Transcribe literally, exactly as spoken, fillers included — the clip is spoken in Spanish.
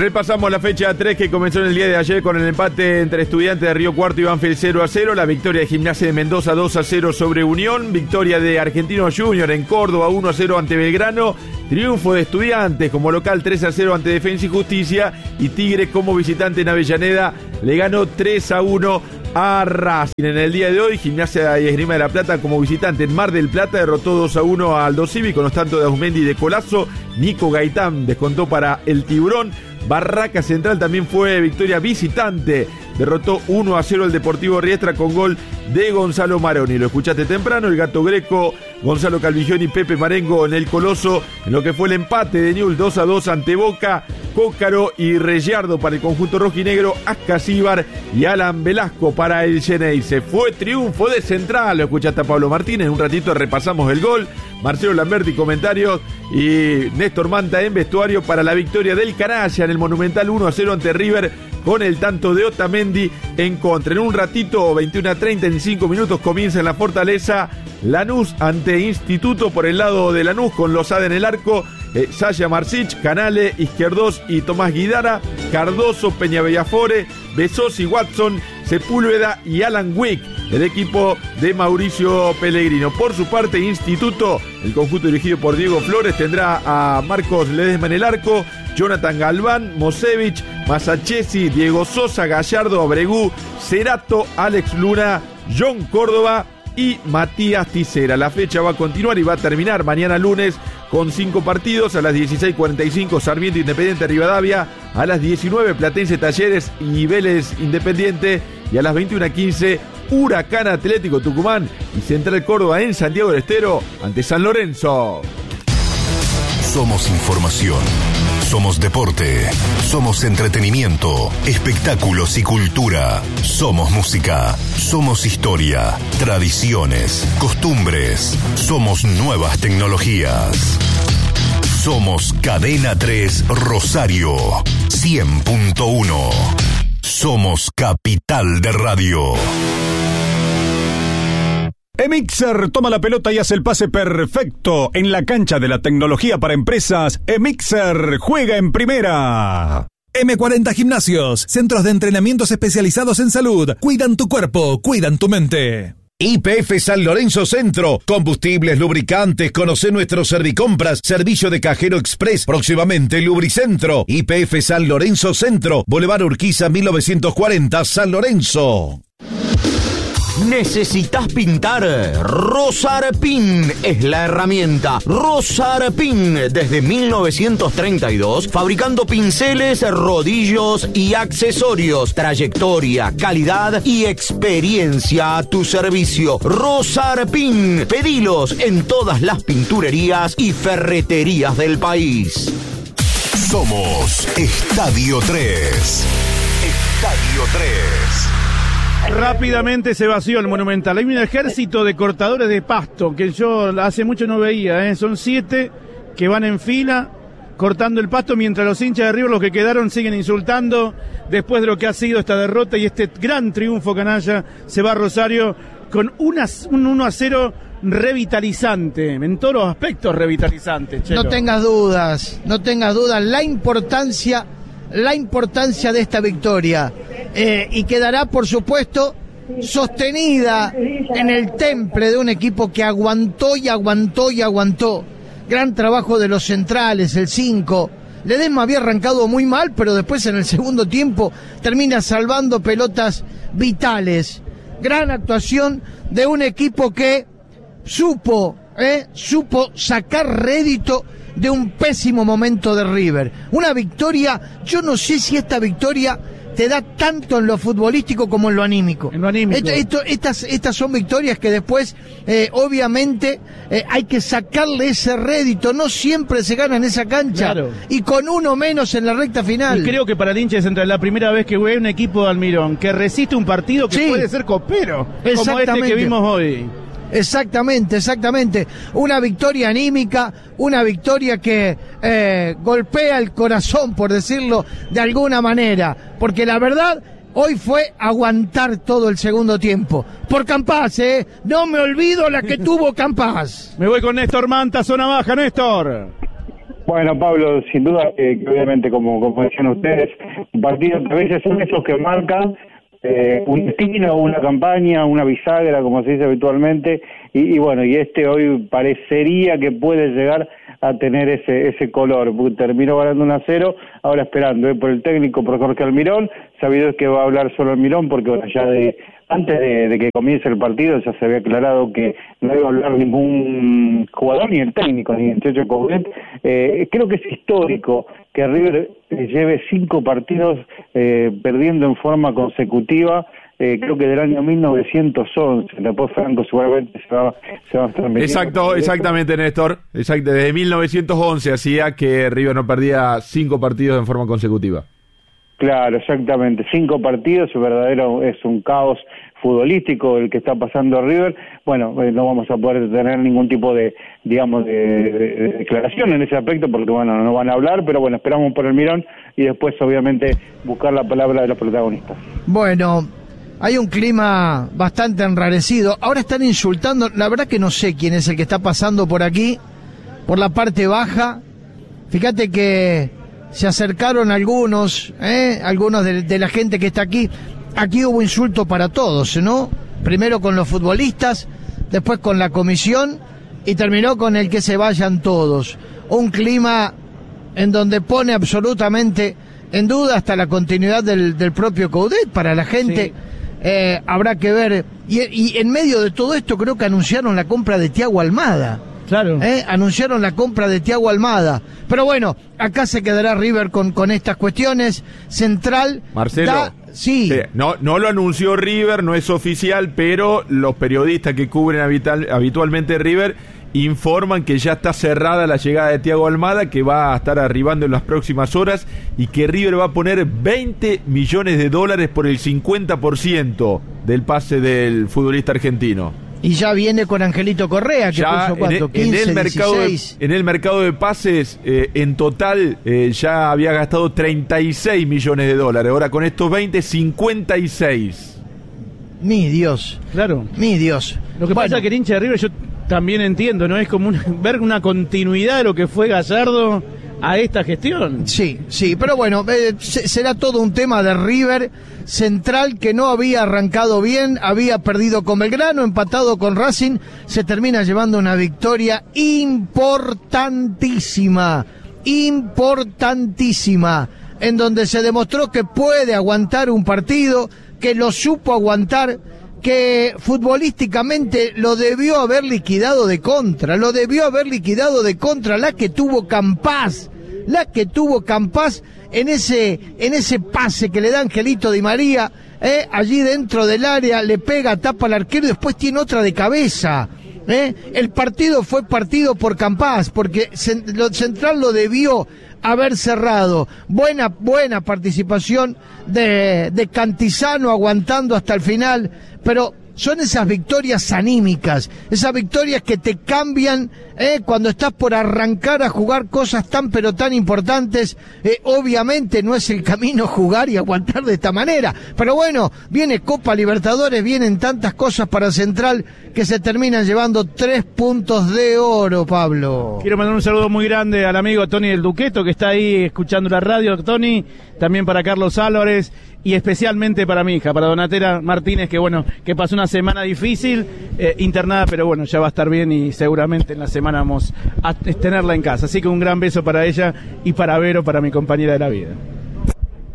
Repasamos la fecha tres que comenzó en el día de ayer con el empate entre Estudiantes de Río Cuarto y Banfield cero a cero, la victoria de Gimnasia de Mendoza dos a cero sobre Unión, victoria de Argentino Junior en Córdoba uno a cero ante Belgrano, triunfo de Estudiantes como local tres a cero ante Defensa y Justicia, y Tigre como visitante en Avellaneda le ganó tres a uno a Racing. En el día de hoy, Gimnasia y Esgrima de la Plata como visitante en Mar del Plata derrotó dos a uno a Aldo Civi con los tantos de Ausmendi y de Colazo. Nico Gaitán descontó para el Tiburón. Barraca Central también fue victoria visitante, derrotó uno a cero al Deportivo Riestra con gol de Gonzalo Maroni. Lo escuchaste temprano, el Gato Greco, Gonzalo Calvigioni y Pepe Marengo en el Coloso, en lo que fue el empate de Newell's dos a dos ante Boca, Cócaro y Rellardo para el conjunto rojinegro, Ascasíbar y Alan Velasco para el Xeneize. Fue triunfo de Central, lo escuchaste a Pablo Martínez, en un ratito repasamos el gol, Marcelo Lamberti comentarios y Néstor Manta en vestuario para la victoria del Canalla en el Monumental uno a cero ante River con el tanto de Otamendi en contra. En un ratito, veintiuno a treinta, en cinco minutos comienza en la Fortaleza Lanús ante Instituto por el lado de Lanús con Lozada en el arco, eh, Sasha Marcich, Canale, Izquierdos y Tomás Guidara, Cardoso, Peñabellafore, Besos y Watson, Sepúlveda y Alan Wick, el equipo de Mauricio Pellegrino. Por su parte, Instituto, el conjunto dirigido por Diego Flores, tendrá a Marcos Ledesma en el arco, Jonathan Galván, Mosevich, Masachesi, Diego Sosa, Gallardo, Abregú, Cerato, Alex Luna, John Córdoba y Matías Tisera. La fecha va a continuar y va a terminar mañana lunes con cinco partidos. A las dieciséis cuarenta y cinco Sarmiento Independiente Rivadavia, a las diecinueve Platense Talleres y Vélez Independiente, y a las veintiuno quince Huracán Atlético Tucumán y Central Córdoba en Santiago del Estero ante San Lorenzo. Somos información, somos deporte, somos entretenimiento, espectáculos y cultura, somos música, somos historia, tradiciones, costumbres, somos nuevas tecnologías. Somos Cadena tres Rosario, cien punto uno. Somos Capital de Radio. Emixer toma la pelota y hace el pase perfecto en la cancha de la tecnología para empresas. Emixer juega en primera. eme cuarenta Gimnasios, centros de entrenamientos especializados en salud. Cuidan tu cuerpo, cuidan tu mente. Y P F San Lorenzo Centro, combustibles, lubricantes, conoce nuestro Servicompras, servicio de cajero express, próximamente Lubricentro. Y P F San Lorenzo Centro, Boulevard Urquiza mil novecientos cuarenta, San Lorenzo. ¿Necesitas pintar? Rosarpin es la herramienta. Rosarpin, desde mil novecientos treinta y dos, fabricando pinceles, rodillos y accesorios. Trayectoria, calidad y experiencia a tu servicio. Rosarpin, pedilos en todas las pinturerías y ferreterías del país. Somos Estadio tres. Estadio tres. Rápidamente se vació el Monumental. Hay un ejército de cortadores de pasto que yo hace mucho no veía, ¿eh? Son siete que van en fila cortando el pasto, mientras los hinchas de River, los que quedaron, siguen insultando después de lo que ha sido esta derrota y este gran triunfo canalla. Se va a Rosario con una, un uno a cero revitalizante, en todos los aspectos revitalizante. Chelo. No tengas dudas, no tengas dudas, la importancia, la importancia de esta victoria. Eh, y quedará, por supuesto, sostenida en el temple de un equipo que aguantó y aguantó y aguantó. Gran trabajo de los centrales, el cinco. Ledesma había arrancado muy mal, pero después en el segundo tiempo termina salvando pelotas vitales. Gran actuación de un equipo que supo, eh, supo sacar rédito de un pésimo momento de River. Una victoria, yo no sé si esta victoria te da tanto en lo futbolístico como en lo anímico. En lo anímico. Esto, esto, estas, estas son victorias que después, eh, obviamente, eh, hay que sacarle ese rédito. No siempre se gana en esa cancha. Claro. Y con uno menos en la recta final. Y creo que para el hincha de Central es la primera vez que ve un equipo de Almirón que resiste un partido que sí. puede ser copero, como este que vimos hoy. Exactamente, exactamente. Una victoria anímica, una victoria que eh, golpea el corazón, por decirlo de alguna manera. Porque la verdad, hoy fue aguantar todo el segundo tiempo. Por Campás, ¿eh? No me olvido la que tuvo Campás. Me voy con Néstor Manta, zona baja, Néstor. Bueno, Pablo, sin duda, eh, que obviamente, como, como decían ustedes, un partido que a veces son esos que marcan eh, un destino, una campaña, una bisagra, como se dice habitualmente, y, y bueno, y este hoy parecería que puede llegar a tener ese ese color. Terminó ganando uno a cero, ahora esperando eh, por el técnico, por Jorge Almirón. Sabido es que va a hablar solo Almirón, porque bueno, ya de antes de, de que comience el partido ya se había aclarado que no iba a hablar ningún jugador, ni el técnico, ni el Checho Coudet. Eh, creo que es histórico que River lleve cinco partidos eh, perdiendo en forma consecutiva. Eh, creo que del año mil novecientos once, después Franco seguramente se va, se va a estar metiendo. Exacto, exactamente, Néstor. Exacto, desde mil novecientos once hacía que River no perdía cinco partidos en forma consecutiva. Claro, exactamente, cinco partidos, verdadero es un caos futbolístico el que está pasando a River. Bueno, eh, no vamos a poder tener ningún tipo de, digamos, de, de, de declaración en ese aspecto, porque bueno, no van a hablar, pero bueno, esperamos por el Mirón y después obviamente buscar la palabra de los protagonistas. Bueno, hay un clima bastante enrarecido. Ahora están insultando, la verdad que no sé quién es el que está pasando por aquí, por la parte baja. Fíjate que se acercaron algunos, ¿eh? algunos de, de la gente que está aquí. Aquí hubo insulto para todos, ¿no? Primero con los futbolistas, después con la comisión y terminó con el que se vayan todos. Un clima en donde pone absolutamente en duda hasta la continuidad del, del propio Coudet para la gente. Sí. Eh, habrá que ver. Y, y en medio de todo esto creo que anunciaron la compra de Thiago Almada. Claro. ¿Eh? Anunciaron la compra de Thiago Almada. Pero bueno, acá se quedará River con, con estas cuestiones. Central. Marcelo. Da, sí. sí. No, no lo anunció River, no es oficial, pero los periodistas que cubren habital, habitualmente River informan que ya está cerrada la llegada de Thiago Almada, que va a estar arribando en las próximas horas y que River va a poner veinte millones de dólares por el cincuenta por ciento del pase del futbolista argentino. Y ya viene con Angelito Correa, que ya puso cuánto, en, quince, en el mercado dieciséis. De, en el mercado de pases, eh, en total eh, ya había gastado treinta y seis millones de dólares. Ahora con estos veinte, cincuenta y seis. Mi Dios. Claro. Mi Dios. Lo que bueno. pasa es que el hincha de River yo también entiendo, ¿no? Es como una, ver una continuidad de lo que fue Gallardo a esta gestión. Sí, sí, pero bueno, eh, será todo un tema de River. Central que no había arrancado bien, había perdido con Belgrano, empatado con Racing, se termina llevando una victoria importantísima, importantísima, en donde se demostró que puede aguantar un partido, que lo supo aguantar, que futbolísticamente lo debió haber liquidado de contra, lo debió haber liquidado de contra, la que tuvo Campás, la que tuvo Campás en ese en ese pase que le da Angelito Di María, eh, allí dentro del área, le pega, tapa al arquero y después tiene otra de cabeza. Eh. El partido fue partido por Campás, porque lo Central lo debió haber cerrado. Buena, buena participación de, de Cantizano aguantando hasta el final, pero son esas victorias anímicas, esas victorias que te cambian eh, cuando estás por arrancar a jugar cosas tan pero tan importantes. Eh, obviamente no es el camino jugar y aguantar de esta manera, pero bueno, viene Copa Libertadores, vienen tantas cosas para Central que se terminan llevando tres puntos de oro, Pablo. Quiero mandar un saludo muy grande al amigo Tony del Duqueto, que está ahí escuchando la radio, Tony, también para Carlos Álvarez y especialmente para mi hija, para Donatella Martínez, que bueno, que pasó una semana difícil, eh, internada, pero bueno, ya va a estar bien y seguramente en la semana vamos a tenerla en casa. Así que un gran beso para ella y para Vero, para mi compañera de la vida.